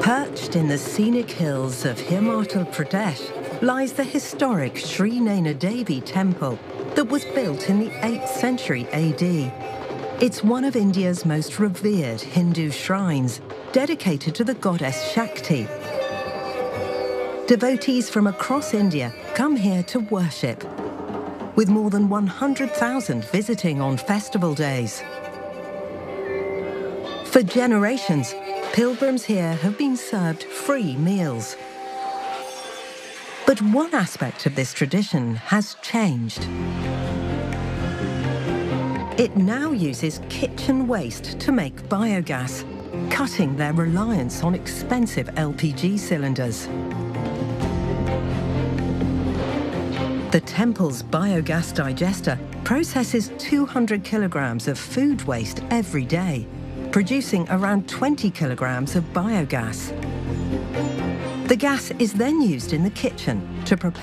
Perched in the scenic hills of Himachal Pradesh lies the historic Sri Naina Devi temple that was built in the 8th century AD. It's one of India's most revered Hindu shrines, dedicated to the goddess Shakti. Devotees from across India come here to worship, with more than 100,000 visiting on festival days. For generations, pilgrims here have been served free meals. But one aspect of this tradition has changed. It now uses kitchen waste to make biogas, cutting their reliance on expensive LPG cylinders. The temple's biogas digester processes 200 kilograms of food waste every day, producing around 20 kilograms of biogas. The gas is then used in the kitchen to prepare